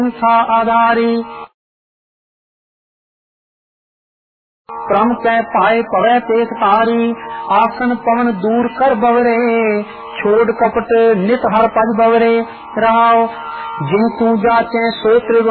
सा आधारी क्रम कै पाए पवै तेख तारी आसन पवन दूर कर बवरे छोड़ कपट नित हर पद बवरे रहाओ जिन तू जाचे सो त्रिगुण